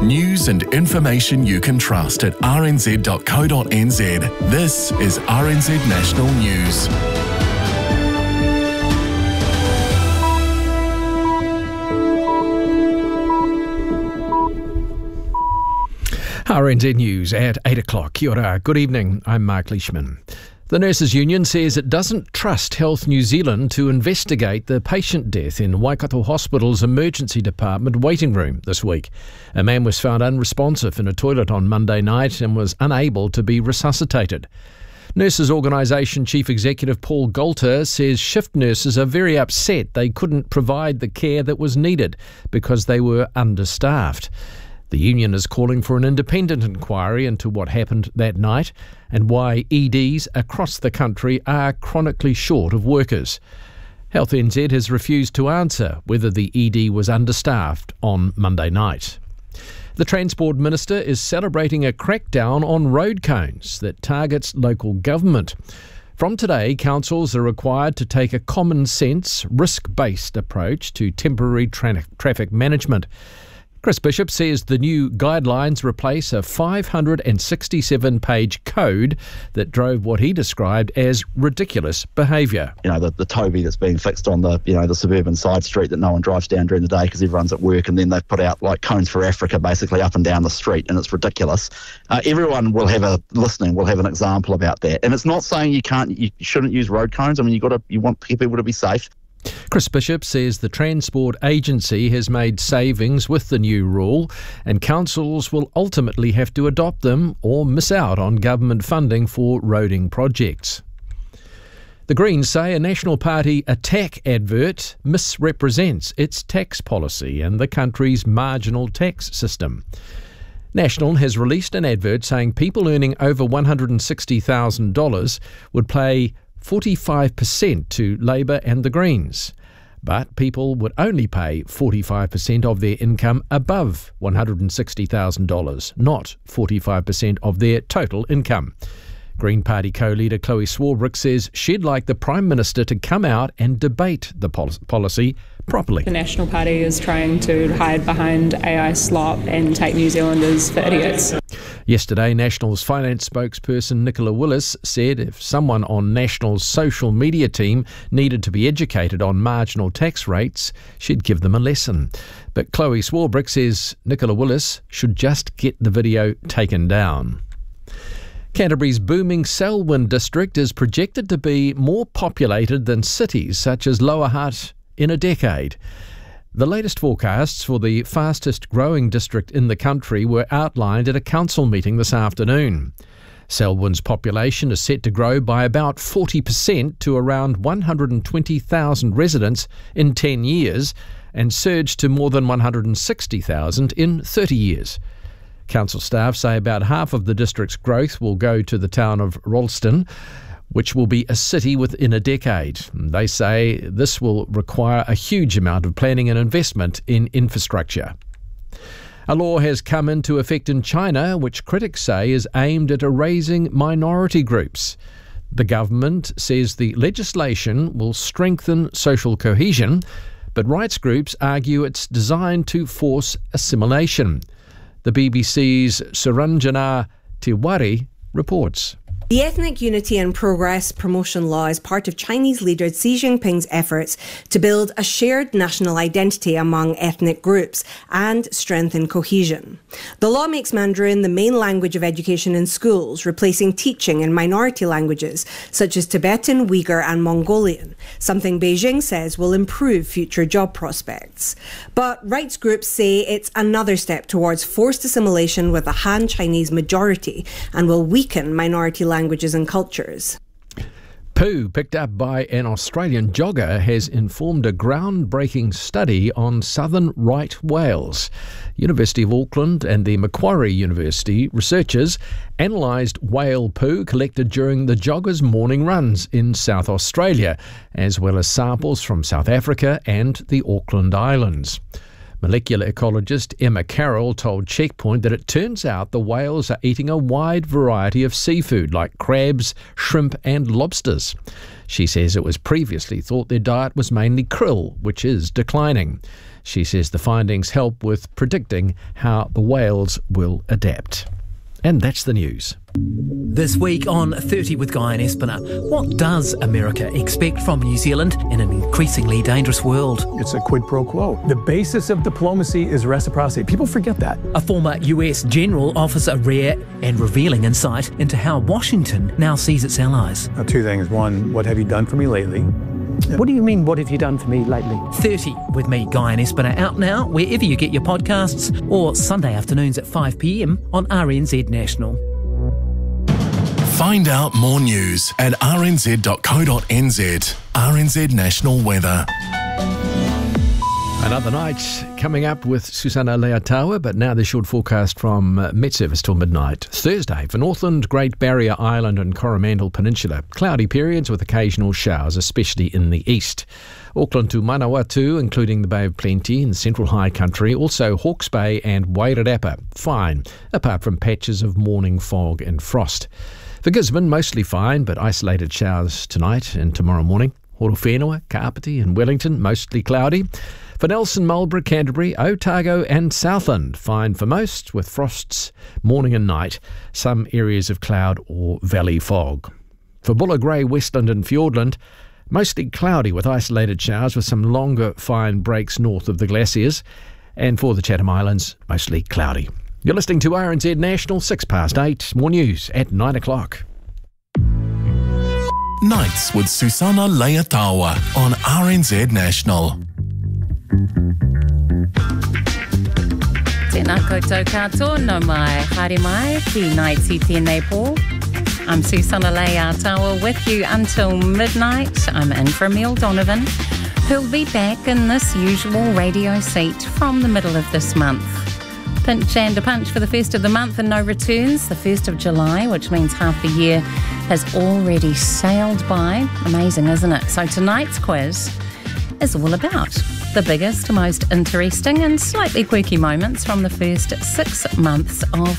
News and information you can trust at rnz.co.nz. This is RNZ National News. RNZ News at 8 o'clock. Kia ora. Good evening. I'm Mark Leishman. The Nurses Union says it doesn't trust Health New Zealand to investigate the patient death in Waikato Hospital's emergency department waiting room this week. A man was found unresponsive in a toilet on Monday night and was unable to be resuscitated. Nurses Organisation Chief Executive Paul Golter says shift nurses are very upset they couldn't provide the care that was needed because they were understaffed. The union is calling for an independent inquiry into what happened that night and why EDs across the country are chronically short of workers. Health NZ has refused to answer whether the ED was understaffed on Monday night. The Transport Minister is celebrating a crackdown on road cones that targets local government. From today, councils are required to take a common-sense, risk-based approach to temporary traffic management. Chris Bishop says the new guidelines replace a 567-page code that drove what he described as ridiculous behaviour. You know, the Toby that's being fixed on the suburban side street that no one drives down during the day because everyone's at work, and then they've put out like cones for Africa basically up and down the street, and it's ridiculous. Everyone will have an example about that. And it's not saying you shouldn't use road cones. I mean, you want people to be safe. Chris Bishop says the Transport Agency has made savings with the new rule, and councils will ultimately have to adopt them or miss out on government funding for roading projects. The Greens say a National Party attack advert misrepresents its tax policy and the country's marginal tax system. National has released an advert saying people earning over $160,000 would pay 45% to Labour and the Greens, but people would only pay 45% of their income above $160,000, not 45% of their total income. Green Party co-leader Chloe Swarbrick says she'd like the Prime Minister to come out and debate the policy properly. The National Party is trying to hide behind AI slop and take New Zealanders for idiots. Yesterday, National's finance spokesperson Nicola Willis said if someone on National's social media team needed to be educated on marginal tax rates, she'd give them a lesson. But Chloe Swarbrick says Nicola Willis should just get the video taken down. Canterbury's booming Selwyn district is projected to be more populated than cities such as Lower Hutt in a decade. The latest forecasts for the fastest growing district in the country were outlined at a council meeting this afternoon. Selwyn's population is set to grow by about 40% to around 120,000 residents in 10 years and surge to more than 160,000 in 30 years. Council staff say about half of the district's growth will go to the town of Rolleston, which will be a city within a decade. They say this will require a huge amount of planning and investment in infrastructure. A law has come into effect in China, which critics say is aimed at erasing minority groups. The government says the legislation will strengthen social cohesion, but rights groups argue it's designed to force assimilation. The BBC's Suranjana Tiwari reports. The Ethnic Unity and Progress Promotion Law is part of Chinese leader Xi Jinping's efforts to build a shared national identity among ethnic groups and strengthen cohesion. The law makes Mandarin the main language of education in schools, replacing teaching in minority languages such as Tibetan, Uyghur and Mongolian, something Beijing says will improve future job prospects. But rights groups say it's another step towards forced assimilation with a Han Chinese majority and will weaken minority languages and cultures. Poo picked up by an Australian jogger has informed a groundbreaking study on southern right whales. University of Auckland and the Macquarie University researchers analysed whale poo collected during the joggers' morning runs in South Australia, as well as samples from South Africa and the Auckland Islands. Molecular ecologist Emma Carroll told Checkpoint that it turns out the whales are eating a wide variety of seafood like crabs, shrimp and lobsters. She says it was previously thought their diet was mainly krill, which is declining. She says the findings help with predicting how the whales will adapt. And that's the news. This week on 30 with Guy and Espiner, what does America expect from New Zealand in an increasingly dangerous world? It's a quid pro quo. The basis of diplomacy is reciprocity. People forget that. A former US general offers a rare and revealing insight into how Washington now sees its allies. Two things. One, what have you done for me lately? What do you mean, what have you done for me lately? 30 with me, Guy and Espiner, out now wherever you get your podcasts, or Sunday afternoons at 5 p.m. on RNZ National. Find out more news at rnz.co.nz. RNZ National Weather. Another night coming up with Susana Leatawa, but now the short forecast from Met Service till midnight. Thursday for Northland, Great Barrier Island and Coromandel Peninsula. Cloudy periods with occasional showers, especially in the east. Auckland to Manawatu, including the Bay of Plenty and Central High Country. Also Hawke's Bay and Wairarapa. Fine, apart from patches of morning fog and frost. For Gisborne, mostly fine, but isolated showers tonight and tomorrow morning. Horowhenua, Kapiti and Wellington, mostly cloudy. For Nelson, Marlborough, Canterbury, Otago and Southland, fine for most, with frosts morning and night, some areas of cloud or valley fog. For Buller, Grey, Westland and Fiordland, mostly cloudy with isolated showers with some longer fine breaks north of the glaciers. And for the Chatham Islands, mostly cloudy. You're listening to RNZ National, 8:06. More news at 9 o'clock. Nights with Susana Leatawa on RNZ National. Tēnā koutou katoa, no mai, haere mai, ki Nights I tēnei pō. I'm Susana Leatawa with you until midnight. I'm in for Emil Donovan, who'll be back in this usual radio seat from the middle of this month. Pinch and a punch for the first of the month and no returns. The 1st of July, which means half the year has already sailed by. Amazing, isn't it? So tonight's quiz is all about the biggest, most interesting and slightly quirky moments from the first 6 months of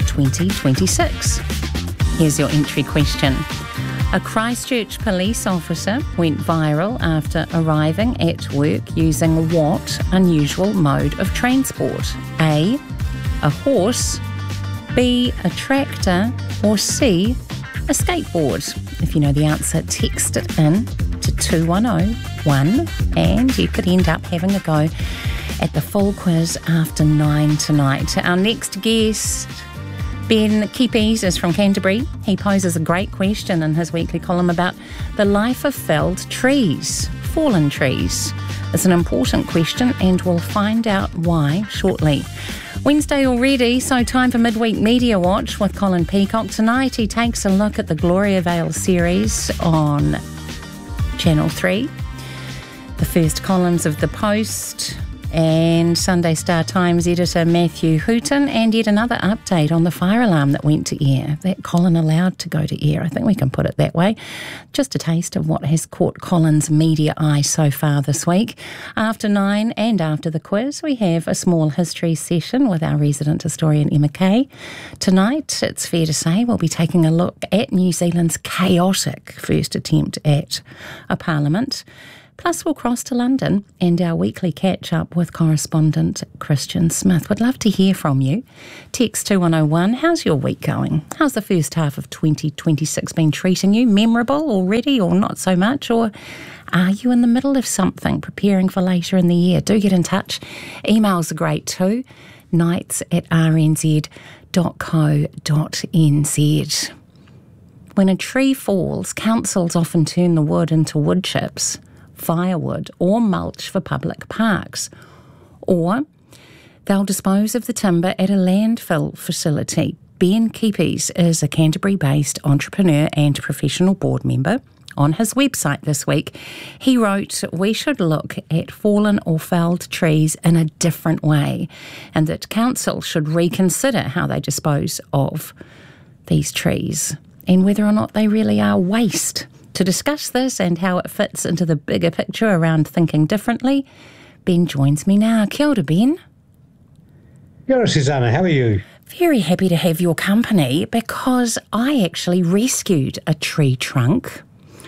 2026. Here's your entry question. A Christchurch police officer went viral after arriving at work using what unusual mode of transport? A horse, B, a tractor, or C, a skateboard? If you know the answer, text it in to 2101 and you could end up having a go at the full quiz after 9 tonight. Our next guest, Ben Keepes, is from Canterbury. He poses a great question in his weekly column about the life of felled trees, fallen trees. It's an important question and we'll find out why shortly. Wednesday already, so time for Midweek Media Watch with Colin Peacock. Tonight he takes a look at the Gloria Vale series on Channel 3, the first columns of The Post and Sunday Star Times editor Matthew Hooton, and yet another update on the fire alarm that went to air, that Colin allowed to go to air. I think we can put it that way. Just a taste of what has caught Colin's media eye so far this week. After 9 and after the quiz, we have a small history session with our resident historian Emma Kay. Tonight, it's fair to say, we'll be taking a look at New Zealand's chaotic first attempt at a parliament. Plus, we'll cross to London and our weekly catch-up with correspondent Christian Smith. Would love to hear from you. Text 2101, how's your week going? How's the first half of 2026 been treating you? Memorable already or not so much? Or are you in the middle of something, preparing for later in the year? Do get in touch. Emails are great too. nights@rnz.co.nz. When a tree falls, councils often turn the wood into wood chips, firewood or mulch for public parks, or they'll dispose of the timber at a landfill facility. Ben Keepes is a Canterbury-based entrepreneur and professional board member. On his website this week, he wrote, we should look at fallen or felled trees in a different way, and that council should reconsider how they dispose of these trees and whether or not they really are waste. To discuss this and how it fits into the bigger picture around thinking differently, Ben joins me now. Kia ora, Ben. Kia ora, Susanna. How are you? Very happy to have your company because I actually rescued a tree trunk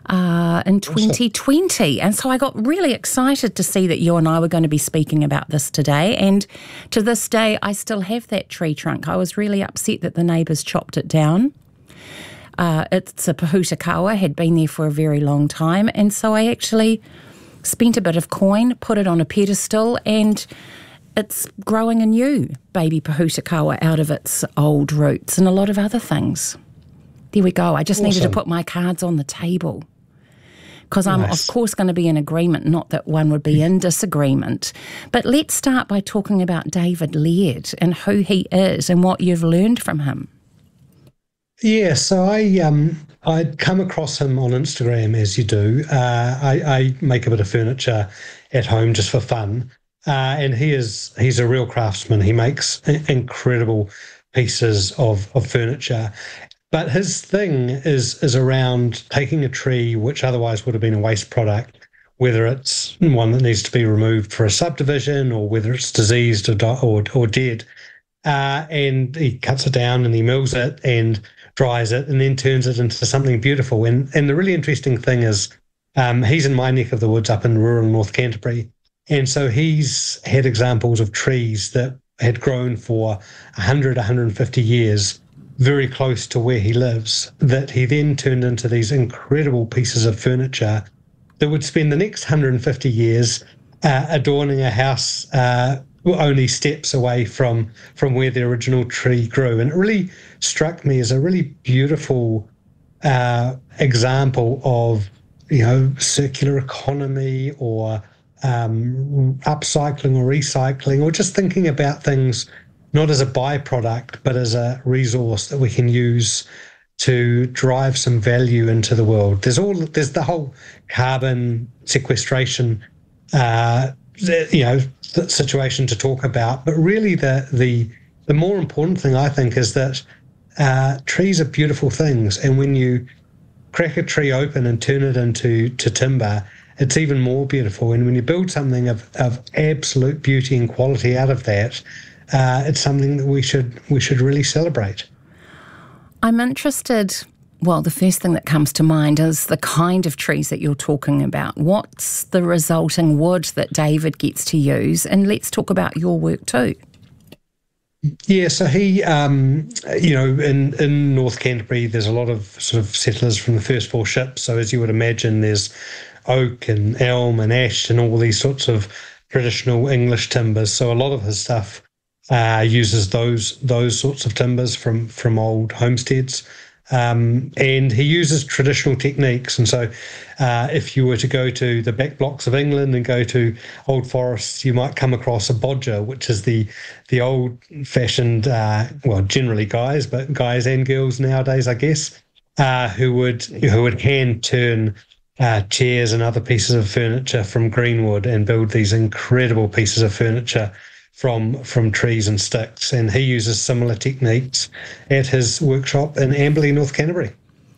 in 2020. And so I got really excited to see that you and I were going to be speaking about this today. And to this day, I still have that tree trunk. I was really upset that the neighbours chopped it down. It's a Pohutukawa, had been there for a very long time. And so I actually spent a bit of coin, put it on a pedestal, and it's growing a new baby Pohutukawa out of its old roots and a lot of other things. There we go. I just needed to put my cards on the table. Because I'm, of course, going to be in agreement, not that one would be in disagreement. But let's start by talking about David Laird and who he is and what you've learned from him. Yeah, so I'd come across him on Instagram, as you do. I make a bit of furniture at home just for fun. And he's a real craftsman. He makes incredible pieces of furniture. But his thing is around taking a tree which otherwise would have been a waste product, whether it's one that needs to be removed for a subdivision or whether it's diseased or dead, and he cuts it down and he mills it and dries it and then turns it into something beautiful. And the really interesting thing is he's in my neck of the woods up in rural North Canterbury, and so he's had examples of trees that had grown for 100, 150 years very close to where he lives, that he then turned into these incredible pieces of furniture that would spend the next 150 years adorning a house only steps away from where the original tree grew. And it really struck me as a really beautiful example of, circular economy or upcycling or recycling, or just thinking about things not as a byproduct, but as a resource that we can use to drive some value into the world. There's the whole carbon sequestration, situation to talk about, but really the more important thing, I think, is that trees are beautiful things, and when you crack a tree open and turn it into timber, it's even more beautiful. And when you build something of absolute beauty and quality out of that, it's something that we should really celebrate. I'm interested, well, the first thing that comes to mind is the kind of trees that you're talking about. What's the resulting wood that David gets to use? And let's talk about your work too. Yeah, so he, in North Canterbury, there's a lot of sort of settlers from the first four ships. So as you would imagine, there's oak and elm and ash and all these sorts of traditional English timbers. So a lot of his stuff uses those sorts of timbers from old homesteads, and he uses traditional techniques. And so if you were to go to the back blocks of England and go to old forests, you might come across a bodger, which is the old-fashioned, generally guys and girls nowadays, I guess, who would hand turn chairs and other pieces of furniture from greenwood and build these incredible pieces of furniture from trees and sticks. And he uses similar techniques at his workshop in Amberley, North Canterbury.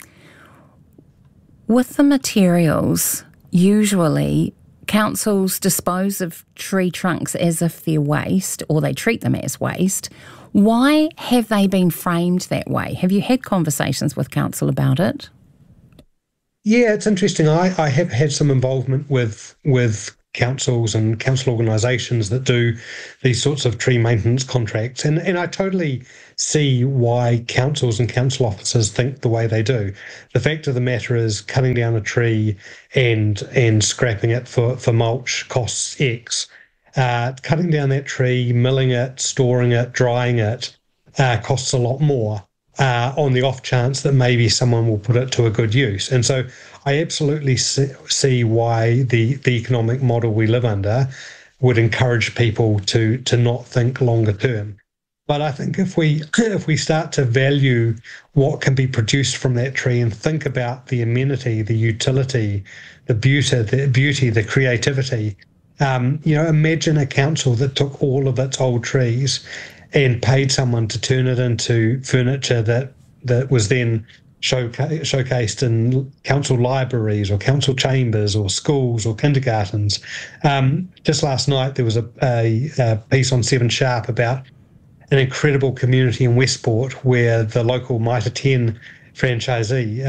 With the materials, usually councils dispose of tree trunks as if they're waste, or they treat them as waste. Why have they been framed that way? Have you had conversations with council about it? Yeah, it's interesting. I have had some involvement with councils and council organisations that do these sorts of tree maintenance contracts, and I totally see why councils and council officers think the way they do. The fact of the matter is, cutting down a tree and scrapping it for mulch costs X. Cutting down that tree, milling it, storing it, drying it costs a lot more. On the off chance that maybe someone will put it to a good use. And so I absolutely see why the economic model we live under would encourage people to not think longer term. But I think if we start to value what can be produced from that tree and think about the amenity, the utility, the beauty, the creativity, imagine a council that took all of its old trees and paid someone to turn it into furniture that was then showcased in council libraries or council chambers or schools or kindergartens. Just last night there was a piece on 7 Sharp about an incredible community in Westport where the local Mitre 10 franchisee,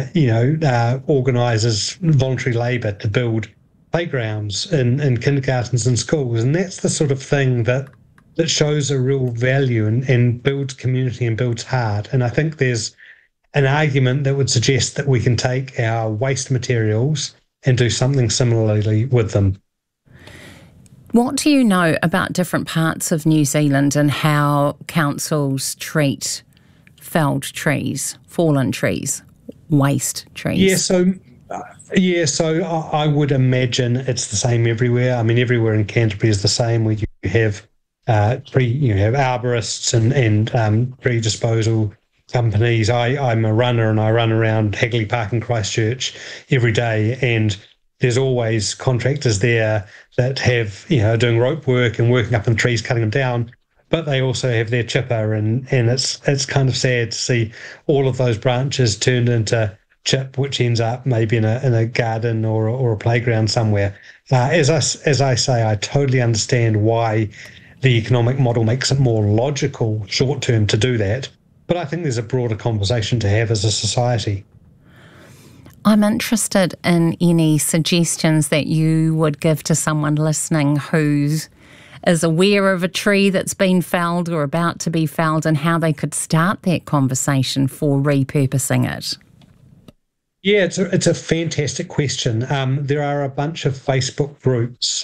organises voluntary labour to build playgrounds in kindergartens and schools. And that's the sort of thing that shows a real value and builds community and builds heart. And I think there's an argument that would suggest that we can take our waste materials and do something similarly with them. What do you know about different parts of New Zealand and how councils treat felled trees, fallen trees, waste trees? So I would imagine it's the same everywhere. I mean, everywhere in Canterbury is the same, where you have arborists and tree disposal companies. I'm a runner and I run around Hagley Park in Christchurch every day, and there's always contractors there that have, doing rope work and working up in trees, cutting them down, but they also have their chipper, and it's kind of sad to see all of those branches turned into chip, which ends up maybe in a garden or a playground somewhere. As I say, I totally understand why the economic model makes it more logical short term to do that, but I think there's a broader conversation to have as a society. I'm interested in any suggestions that you would give to someone listening who is aware of a tree that's been felled or about to be felled, and how they could start that conversation for repurposing it. Yeah, it's a fantastic question. There are a bunch of Facebook groups,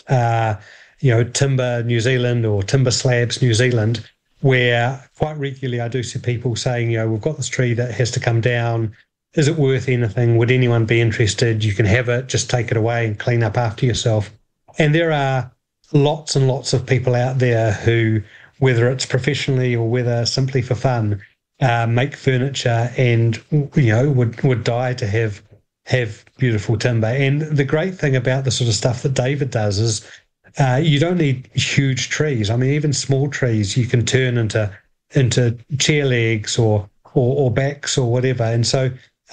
Timber New Zealand or Timber Slabs New Zealand, where quite regularly I do see people saying, we've got this tree that has to come down. Is it worth anything? Would anyone be interested? You can have it, just take it away and clean up after yourself. And there are lots and lots of people out there who, whether it's professionally or whether simply for fun, make furniture and, would die to have beautiful timber. And the great thing about the sort of stuff that David does is you don't need huge trees. I mean, even small trees you can turn into chair legs or backs or whatever. And so,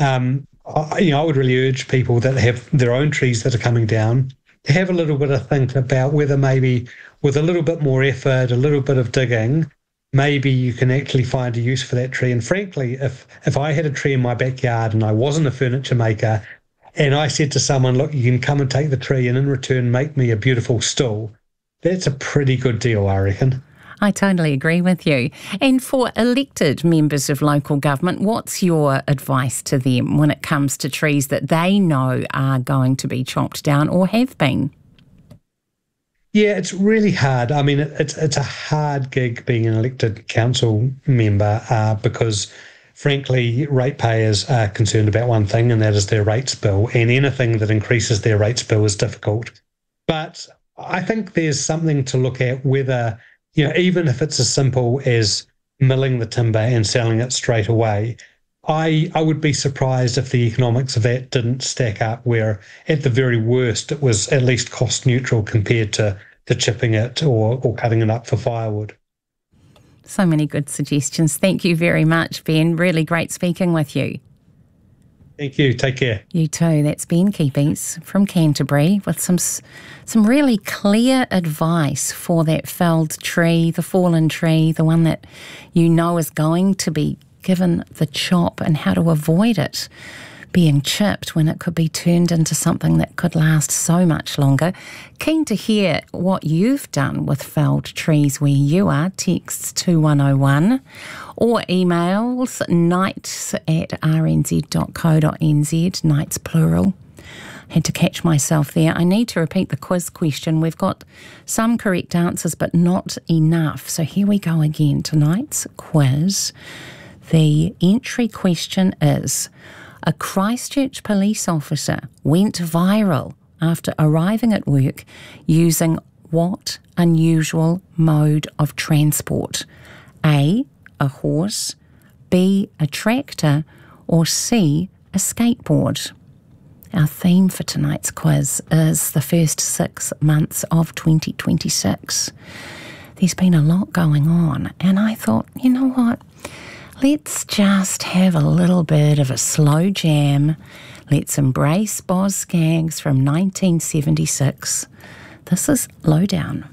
I would really urge people that have their own trees that are coming down to have a little bit of think about whether maybe with a little bit more effort, a little bit of digging, maybe you can actually find a use for that tree. And frankly, if I had a tree in my backyard and I wasn't a furniture maker, and I said to someone, look, you can come and take the tree and in return make me a beautiful stool, that's a pretty good deal, I reckon. I totally agree with you. And for elected members of local government, what's your advice to them when it comes to trees that they know are going to be chopped down or have been? Yeah, it's really hard. I mean, it's a hard gig being an elected council member because, frankly, ratepayers are concerned about one thing, and that is their rates bill. And anything that increases their rates bill is difficult. But I think there's something to look at whether, even if it's as simple as milling the timber and selling it straight away, I would be surprised if the economics of that didn't stack up, where at the very worst it was at least cost neutral compared to chipping it or cutting it up for firewood. So many good suggestions. Thank you very much, Ben. Really great speaking with you. Thank you. Take care. You too. That's Ben Keepies from Canterbury with some really clear advice for that felled tree, the fallen tree, the one that is going to be given the chop, and how to avoid it being chipped when it could be turned into something that could last so much longer. Keen to hear what you've done with felled trees where you are. Text 2101 or emails nights@rnz.co.nz, nights plural. Had to catch myself there. I need to repeat the quiz question. We've got some correct answers, but not enough. So here we go again. Tonight's quiz. The entry question is: a Christchurch police officer went viral after arriving at work using what unusual mode of transport? A horse, B, a tractor, or C, a skateboard? Our theme for tonight's quiz is the first 6 months of 2026. There's been a lot going on, and I thought, you know what? Let's just have a little bit of a slow jam. Let's embrace Boz Scaggs from 1976. This is Lowdown.